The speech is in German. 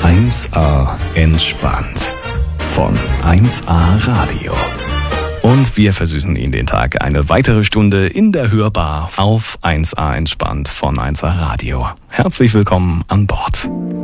1A entspannt von 1A Radio. Und wir versüßen Ihnen den Tag eine weitere Stunde in der Hörbar auf 1A entspannt von 1A Radio. Herzlich willkommen an Bord.